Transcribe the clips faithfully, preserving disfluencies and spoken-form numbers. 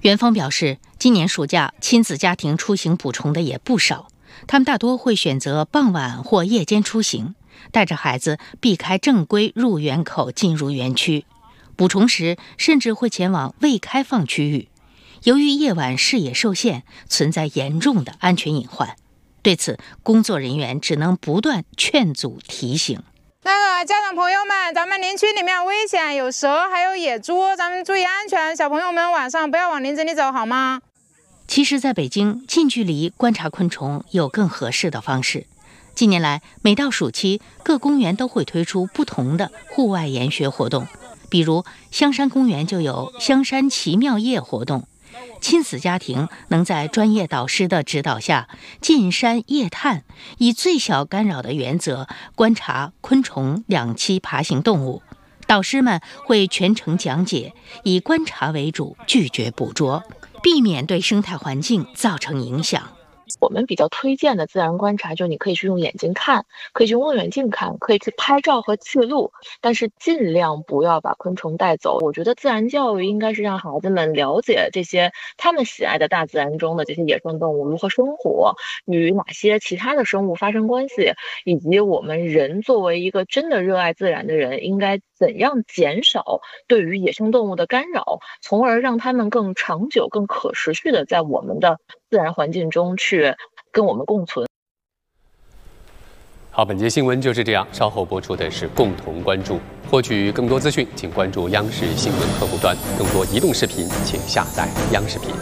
园方表示，今年暑假亲子家庭出行补充的也不少，他们大多会选择傍晚或夜间出行，带着孩子避开正规入园口进入园区，补充时甚至会前往未开放区域。由于夜晚视野受限，存在严重的安全隐患。对此，工作人员只能不断劝阻提醒。 那个家长朋友们，咱们林区里面危险，有蛇还有野猪，咱们注意安全。小朋友们晚上不要往林子里走，好吗？ 其实在北京，近距离观察昆虫有更合适的方式。近年来，每到暑期，各公园都会推出不同的户外研学活动，比如香山公园就有香山奇妙夜活动，亲子家庭能在专业导师的指导下进山夜探，以最小干扰的原则观察昆虫、两栖爬行动物。导师们会全程讲解，以观察为主，拒绝捕捉，避免对生态环境造成影响。 我们比较推荐的自然观察，就你可以去用眼睛看，可以去望远镜看，可以去拍照和记录，但是尽量不要把昆虫带走。我觉得自然教育应该是让孩子们了解这些他们喜爱的大自然中的这些野生动物如何生活，与哪些其他的生物发生关系，以及我们人作为一个真的热爱自然的人，应该怎样减少对于野生动物的干扰，从而让他们更长久、更可持续的在我们的自然环境中去跟我们共存。 好，本节新闻就是这样，稍后播出的是共同关注。获取更多资讯，请关注央视新闻客户端。更多移动视频，请下载央视频。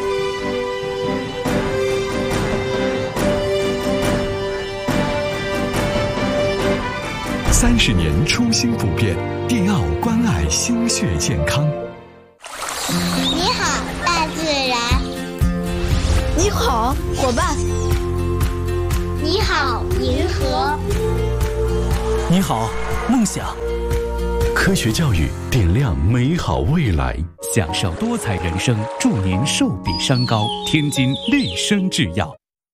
三十年初心不变，迪奥关爱心血健康。 你好，大自然。 你好，伙伴。 你好，银河。 你好，梦想。 科学教育点亮美好未来， 享受多彩人生，祝您寿比山高。天津绿生制药。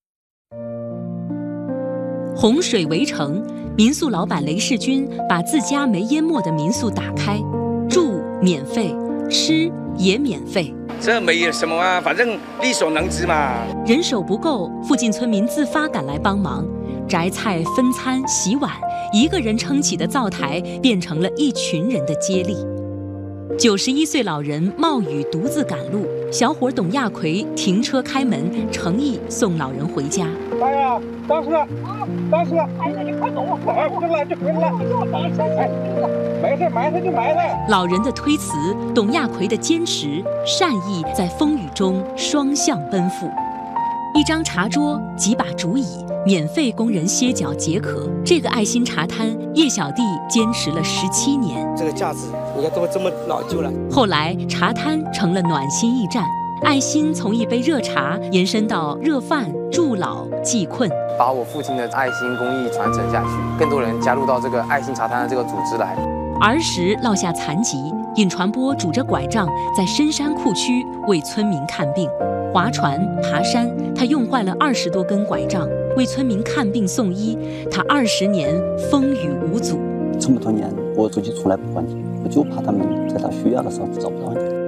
洪水围城，民宿老板雷世军把自家没淹没的民宿打开，住免费，吃也免费。 这没有什么啊，反正力所能及嘛。 人手不够，附近村民自发赶来帮忙，摘菜、分餐、洗碗，一个人撑起的灶台变成了一群人的接力。九十一岁老人冒雨独自赶路，小伙董亚奎停车开门，诚意送老人回家。 哎呀，当时，当时，哎呀，你快走，哎，回来就回来了，没事，埋汰就埋汰。 老人的推辞，董亚奎的坚持，善意在风雨中双向奔赴。一张茶桌，几把竹椅，免费供人歇脚解渴。这个爱心茶摊，叶小弟坚持了十七年。 这个架子，你看都这么老旧了。 后来，茶摊成了暖心驿站，爱心从一杯热茶延伸到热饭、助老、济困。 把我父亲的爱心公益传承下去，更多人加入到这个爱心茶摊的这个组织来。 儿时落下残疾，尹传波拄着拐杖在深山库区为村民看病。划船、爬山，他用坏了二十多根拐杖，为村民看病送医。他二十年风雨无阻。 这么多年，我自己从来不还钱，我就怕他们在他需要的时候找不到你。